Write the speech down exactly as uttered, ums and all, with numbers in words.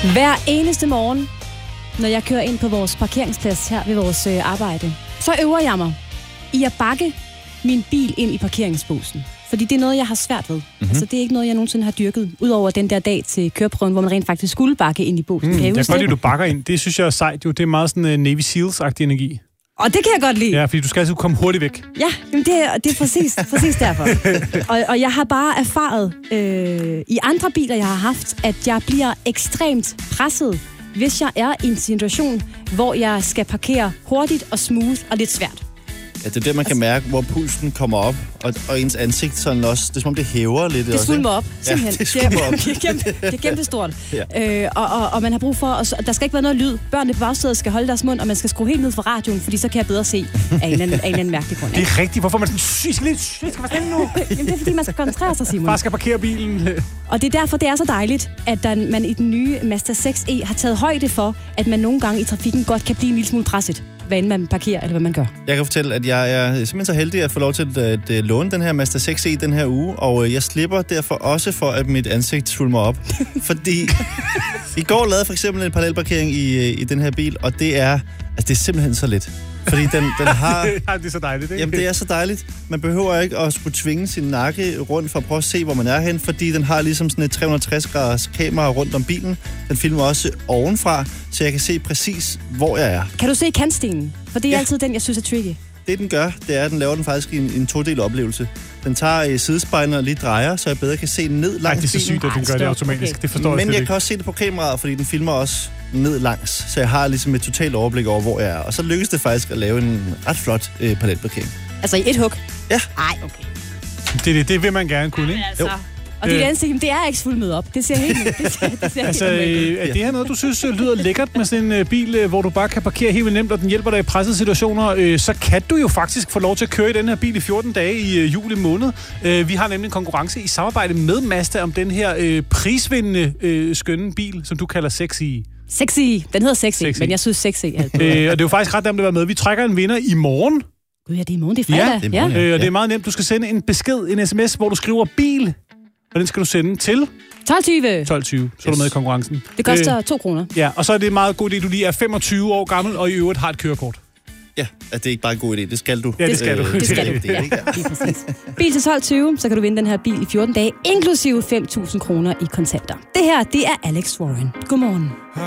Hver eneste morgen, når jeg kører ind på vores parkeringsplads her ved vores øh, arbejde, så øver jeg mig i at bakke min bil ind i parkeringsposen. Fordi det er noget, jeg har svært ved. Mm-hmm. Altså, det er ikke noget, jeg nogensinde har dyrket. Udover den der dag til køreprøven, hvor man rent faktisk skulle bakke ind i posen. Mm, kan jeg jeg kan godt lide, du bakker ind. Det synes jeg er sejt. Jo. Det er meget sådan uh, Navy Seals-agtig energi. Og det kan jeg godt lide. Ja, fordi du skal altså komme hurtigt væk. Ja, jamen det, er, det er præcis, præcis derfor. Og, og jeg har bare erfaret øh, i andre biler, jeg har haft, at jeg bliver ekstremt presset, hvis jeg er i en situation, hvor jeg skal parkere hurtigt og smooth og lidt svært. Ja, det er det, man kan mærke, hvor pulsen kommer op, og, og ens ansigt sådan også, det er som om det hæver lidt. Det svulmer op, simpelthen. Ja, det svulmer op. Det er kæmpe, det er kæmpe stort. Ja. Øh, og, og, og man har brug for, og der skal ikke være noget lyd. Børnene på bagsædet skal holde deres mund, og man skal skrue helt ned fra radioen, fordi så kan jeg bedre se af en eller anden, af en eller anden mærkelig grund. Det er rigtigt. Hvorfor er man sådan, syg, skal lidt, syg, skal være stille nu? Jamen, det er, fordi man skal koncentrere sig, Simon. Bare skal parkere bilen. Og det er derfor, det er så dejligt, at der, man i den nye Mazda seks e har taget højde for, at man nogle gange i trafikken godt kan blive en lille smule presset, hvad end man parkerer, eller hvad man gør. Jeg kan fortælle, at jeg er simpelthen så heldig at få lov til at, at, at låne den her Mazda seks e den her uge, og jeg slipper derfor også for, at mit ansigt svulmer op. Fordi i går lavede for eksempel en parallelparkering i, i den her bil, og det er, altså det er simpelthen så let. Fordi den, den har... det er så dejligt, ikke? Jamen, det er så dejligt. Man behøver ikke at skulle tvinge sin nakke rundt for at prøve at se, hvor man er hen, fordi den har ligesom sådan et tre hundrede og tres graders kamera rundt om bilen. Den filmer også ovenfra, så jeg kan se præcis, hvor jeg er. Kan du se kantstenen? For det er ja. altid den, jeg synes er tricky. Det, den gør, det er, at den laver den faktisk i en, en to-del oplevelse. Den tager sidespejlene og lige drejer, så jeg bedre kan se ned langs bilen. Det er så sygt, at den gør det automatisk. Okay. Det forstår Men jeg jeg ikke. kan også se det på kameraet, fordi den filmer også ned langs. Så jeg har ligesom et totalt overblik over, hvor jeg er. Og så lykkes det faktisk at lave en ret flot øh, parallelparkering. Altså i et hug? Ja. Ej, okay. Det, det, det vil man gerne kunne, ikke? Altså. Og dit ansigt, det er ikke svulmet op. Det ser helt det ser, det ser altså, helt er det her noget, du synes lyder lækkert med sådan en bil, hvor du bare kan parkere helt vildt nemt, og den hjælper dig i pressede situationer, så kan du jo faktisk få lov til at køre i den her bil i fjorten dage i juli måned. Vi har nemlig en konkurrence i samarbejde med Mazda om den her prisvindende skønne bil, som du kalder sexy. Sexy. Den hedder sexy, sexy. Men jeg synes sexy. Altså. Øh, og det er jo faktisk ret nemt at være med. Vi trækker en vinder i morgen. Gud, ja, det er i morgen, det er fredag. Ja, det er morgen, ja. Øh, og det er meget nemt. Du skal sende en besked, en sms, hvor du skriver bil. Og den skal du sende til tolv tyve. tolv tyve. Så er du med i konkurrencen. Det koster to kroner. Ja, og så er det meget godt, at du lige er femogtyve år gammel, og i øvrigt har et kørekort. Ja, det er ikke bare en god idé. Det skal du. Ja, det skal du. Det skal du, ja. Lige præcis. Bil til tolv tyve, så kan du vinde den her bil i fjorten dage, inklusive fem tusind kroner i kontanter. Det her, det er Alex Warren. Godmorgen.